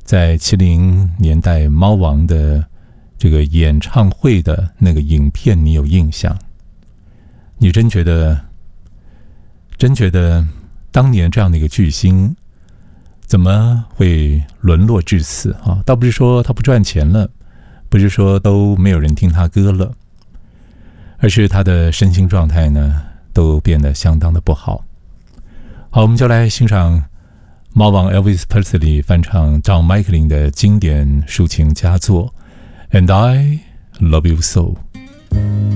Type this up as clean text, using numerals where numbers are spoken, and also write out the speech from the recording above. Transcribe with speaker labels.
Speaker 1: 在70年代猫王的这个演唱会的那个影片你有印象？你真觉得当年这样的一个巨星怎么会沦落至此啊？倒不是说他不赚钱了，不是说都没有人听他歌了，而是他的身心状态呢都变得相当的不好。好，我们就来欣赏猫王 Elvis Presley 翻唱John Michael 的经典抒情佳作 And I Love You So。